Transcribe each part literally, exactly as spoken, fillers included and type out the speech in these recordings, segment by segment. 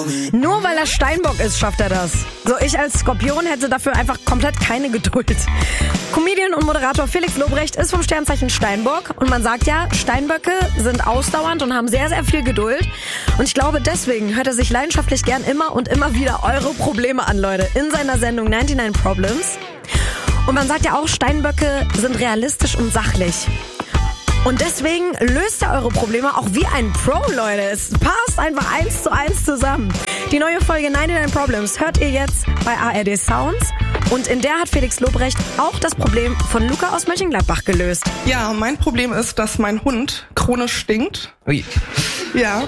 Nur weil er Steinbock ist, schafft er das. So, ich als Skorpion hätte dafür einfach komplett keine Geduld. Comedian und Moderator Felix Lobrecht ist vom Sternzeichen Steinbock und man sagt ja, Steinböcke sind ausdauernd und haben sehr, sehr viel Geduld. Und ich glaube, deswegen hört er sich leidenschaftlich gern immer und immer wieder eure Probleme an, Leute, in seiner Sendung neunundneunzig Problems. Und man sagt ja auch, Steinböcke sind realistisch und sachlich. Und deswegen löst er eure Probleme auch wie ein Pro, Leute. Es passt einfach eins zu eins zusammen. Die neue Folge neunundneunzig Problems hört ihr jetzt bei A R D Sounds. Und in der hat Felix Lobrecht auch das Problem von Luca aus Mönchengladbach gelöst. Ja, mein Problem ist, dass mein Hund chronisch stinkt. Ui. Ja.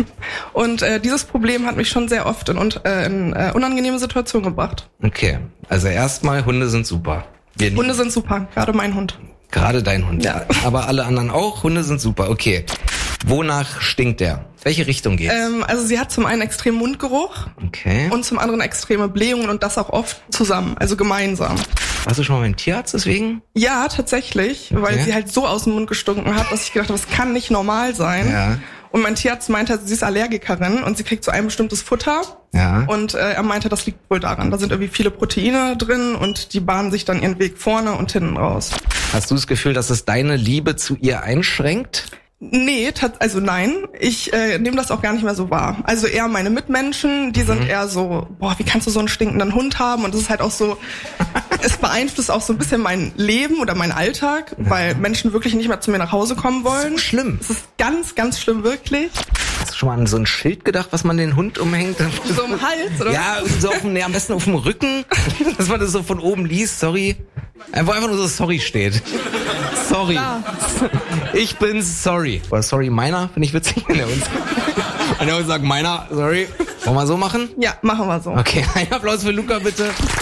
Und äh, dieses Problem hat mich schon sehr oft in, äh, in äh, unangenehme Situationen gebracht. Okay, also erstmal, Hunde sind super. Wir Hunde sind super, gerade mein Hund. Gerade dein Hund. Ja. Aber alle anderen auch, Hunde sind super. Okay. Wonach stinkt der? Welche Richtung geht's? Ähm, also sie hat zum einen extremen Mundgeruch Okay. und zum anderen extreme Blähungen und das auch oft zusammen, also gemeinsam. Warst du schon mal beim Tierarzt deswegen? Ja, tatsächlich, weil Okay. sie halt so aus dem Mund gestunken hat, dass ich gedacht habe, das kann nicht normal sein. Ja. Und mein Tierarzt meinte, sie ist Allergikerin und sie kriegt so ein bestimmtes Futter. Ja. Und äh, er meinte, das liegt wohl daran. Da sind irgendwie viele Proteine drin und die bahnen sich dann ihren Weg vorne und hinten raus. Hast du das Gefühl, dass es deine Liebe zu ihr einschränkt? Nee, tat- also nein, ich äh, nehme das auch gar nicht mehr so wahr. Also eher meine Mitmenschen, die sind eher so, boah, wie kannst du so einen stinkenden Hund haben? Und das ist halt auch so, es beeinflusst auch so ein bisschen mein Leben oder meinen Alltag, weil Menschen wirklich nicht mehr zu mir nach Hause kommen wollen. So schlimm. Es ist ganz, ganz schlimm, wirklich. Hast du schon mal an so ein Schild gedacht, was man den Hund umhängt? So im Hals, oder? Ja, so auf dem, nee, am besten auf dem Rücken, dass man das so von oben liest, sorry. Wo einfach nur so sorry steht. Sorry. Ja. Ich bin sorry. Oder sorry meiner, finde ich witzig, wenn er uns, wenn er uns sagt, meiner, sorry. Wollen wir so machen? Ja, machen wir so. Okay, ein Applaus für Luca, bitte.